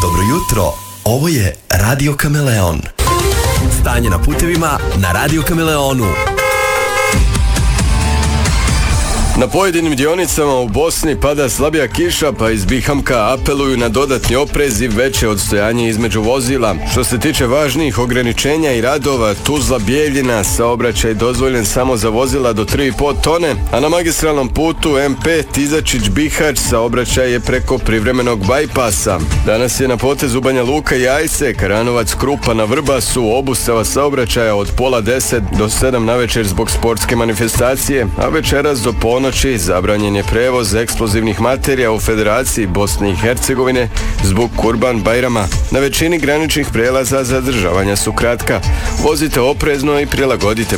Dobro jutro, ovo je Radio Kameleon. Stanje na putevima na Radio Kameleonu. Na pojedinim dionicama u Bosni pada slabija kiša, pa iz Bihamka apeluju na dodatni oprez i veće odstojanje između vozila. Što se tiče važnijih ograničenja i radova, Tuzla-Bijeljina saobraćaj dozvoljen samo za vozila do 3,5 tone, a na magistralnom putu M5 Izačić-Bihać saobraćaj je preko privremenog bajpasa. Danas je na potezu Banja Luka i Ajse, Karanovac-Krupa na Vrbasu, obustava saobraćaja od 9:30 do 7 navečer zbog sportske manifestacije, a večeras do ponoći zabranjen je prevoz eksplozivnih materija u Federaciji Bosne i Hercegovine zbog Kurban Bajrama. Na većini graničnih prelaza zadržavanja su kratka. Vozite oprezno i prilagodite